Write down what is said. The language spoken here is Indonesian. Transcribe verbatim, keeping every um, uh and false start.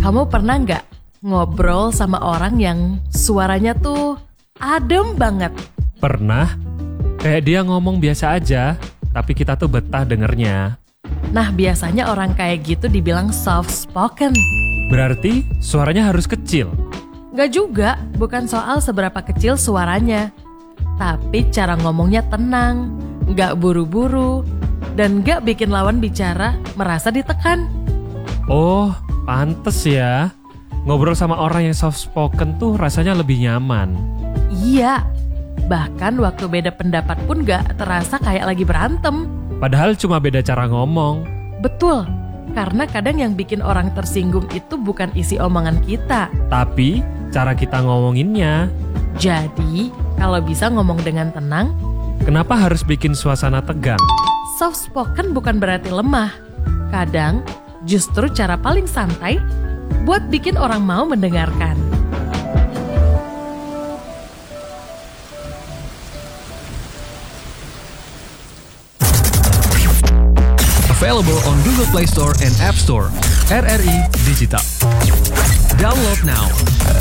Kamu pernah nggak ngobrol sama orang yang suaranya tuh adem banget? Pernah. Kayak dia ngomong biasa aja, tapi kita tuh betah dengernya. Nah, biasanya orang kayak gitu dibilang soft spoken. Berarti suaranya harus kecil. Nggak juga, bukan soal seberapa kecil suaranya. Tapi cara ngomongnya tenang, nggak buru-buru, dan nggak bikin lawan bicara merasa ditekan. Oh, pantes ya. Ngobrol sama orang yang soft spoken tuh rasanya lebih nyaman. Iya, bahkan waktu beda pendapat pun gak terasa kayak lagi berantem. Padahal cuma beda cara ngomong. Betul, karena kadang yang bikin orang tersinggung itu bukan isi omongan kita, tapi cara kita ngomonginnya. Jadi, kalau bisa ngomong dengan tenang, kenapa harus bikin suasana tegang? Soft spoken bukan berarti lemah. Kadang, justru cara paling santai buat bikin orang mau mendengarkan. Available on Google Play Store and App Store. R R I Digital. Download now.